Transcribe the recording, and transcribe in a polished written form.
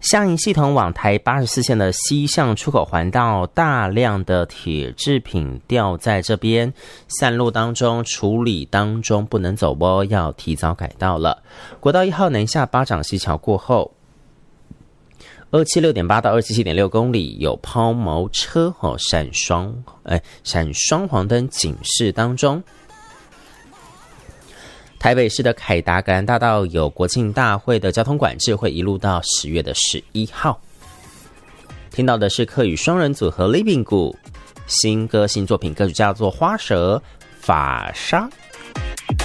下营系统往台84线的西向出口环道，大量的铁制品掉在这边，散落当中，处理当中，不能走哦，要提早改道了。国道1号南下巴掌溪桥过后，276.8到277.6公里有抛锚车闪双黄灯警示当中。台北市的凯达格兰大道有国庆大会的交通管制，会一路到10月11号。听到的是客语双人组合 Living 谷新歌新作品，歌曲叫做《花蛇法沙》。